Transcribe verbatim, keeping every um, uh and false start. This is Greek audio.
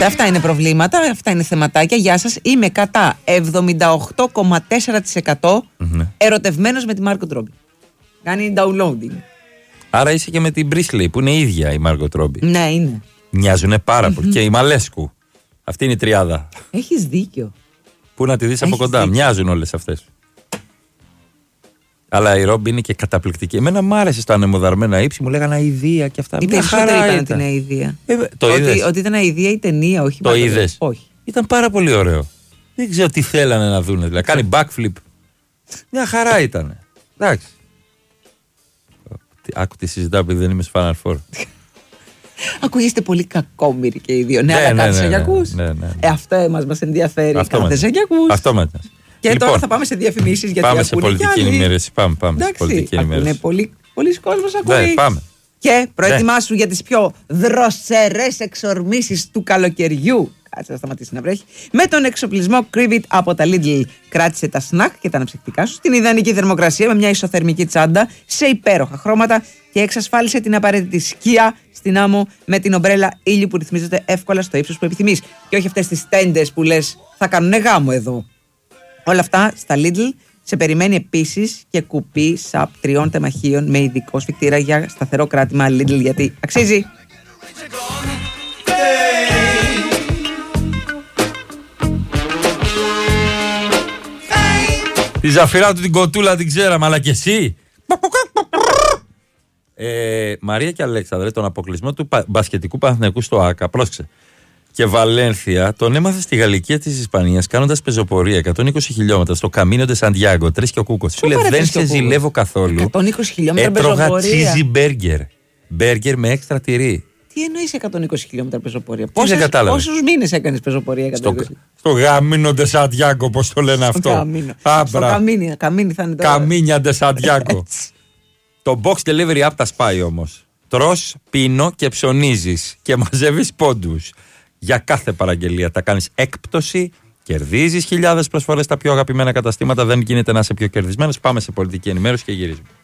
Αυτά είναι προβλήματα, αυτά είναι θεματάκια. Γεια σας. Είμαι κατά εβδομήντα οκτώ κόμμα τέσσερα τοις εκατό mm-hmm. ερωτευμένος με τη Μάργκο Ρόμπι. Κάνει downloading. Άρα είσαι και με την Μπρίσλεϊ που είναι η ίδια η Μάργκο Ρόμπι. Ναι, είναι. Μοιάζουνε πάρα mm-hmm. πολύ. Και η Μαλέσκου. Αυτή είναι η τριάδα. Έχεις δίκιο. Πού να τη δεις από κοντά. Δίκιο. Μοιάζουν όλες αυτές. Αλλά η Ρόμπι είναι και καταπληκτική. Εμένα μ' άρεσε στα ανεμοδαρμένα ύψη, μου λέγανε αηδία και αυτά. Οι περισσότεροι ήταν ότι είναι αηδία. Ε, το ότι, ότι ήταν αηδία η ταινία, όχι το είδες. Όχι. Ήταν πάρα πολύ ωραίο. Δεν ξέρω τι θέλανε να δούνε. Δηλαδή, κάνει backflip. Μια χαρά ήταν. Εντάξει. Άκου τι συζητάω επειδή δεν είμαι στο Final Four. Ακούγεστε πολύ κακόμοιροι και οι δύο. Ναι, αλλά ναι, κάτι ναι, σε γιακούς. Ναι, ναι, ναι. Ε, αυτό μας, μας ενδιαφέρει. Αυτό Κάθε σε γιακούς. Αυτό μας. Και λοιπόν, τώρα θα πάμε σε διαφημίσεις γιατί πάμε σε πολιτική ενημέρωση. Πάμε, πάμε εντάξει, σε πολιτική ενημέρωση. Είναι πολύ, πολλοί κόσμος ακούει. Ναι, πάμε. Και προετοιμάσου ναι. για τις πιο δροσερές εξορμήσεις του καλοκαιριού. Κάτσε να σταματήσει να βρέχει. Με τον εξοπλισμό Cribit από τα Lidl. Κράτησε τα σνακ και τα αναψυκτικά σου στην ιδανική θερμοκρασία με μια ισοθερμική τσάντα σε υπέροχα χρώματα και εξασφάλισε την απαραίτητη σκία στην άμμο με την ομπρέλα ήλιου που ρυθμίζεται εύκολα στο ύψος που επιθυμείς. Και όχι αυτές τις τέντες που λες θα κάνουνε γάμο εδώ. Όλα αυτά στα Lidl. Σε περιμένει επίσης και κουπί σαπ τριών τεμαχίων με ειδικό σφικτήρα για σταθερό κράτημα Lidl γιατί αξίζει. Τη Ζαφυρά του την κοτούλα την ξέραμε, αλλά και εσύ. ε, Μαρία και Αλέξανδρε, τον αποκλεισμό του μπασκετικού Παναθηναϊκού στο ΆΚΑ, πρόσεξε. Και Βαλένθια τον έμαθε στη Γαλλικία της Ισπανίας κάνοντας πεζοπορία εκατόν είκοσι χιλιόμετρα στο Καμίνο ντε Σαντιάγκο, τρεις και ο Κούκος. Σου λέει δεν σε ζηλεύω καθόλου. εκατόν είκοσι χιλιόμετρα έτρωγα πεζοπορία. τσίζι μπέργκερ. Μπέργκερ με έξτρα τυρί. Τι εννοείς εκατόν είκοσι χιλιόμετρα πεζοπορία? Πόσους μήνες έκανες πεζοπορία εκατόν είκοσι? Στο, στο Καμίνο ντε Σαντιάγκο, πώς το λένε αυτό. Καμίνο. Στο Καμίνι, Καμίνι θα είναι τώρα. Καμίνια ντε Σαντιάγκο. Το box delivery app τα σπάει όμως. Τρως, πίνω και ψωνίζεις και μαζεύεις πόντους. Για κάθε παραγγελία τα κάνεις έκπτωση, κερδίζεις χιλιάδες προσφορές στα πιο αγαπημένα καταστήματα. Δεν γίνεται να είσαι πιο κερδισμένος. Πάμε σε πολιτική ενημέρωση και γυρίζουμε.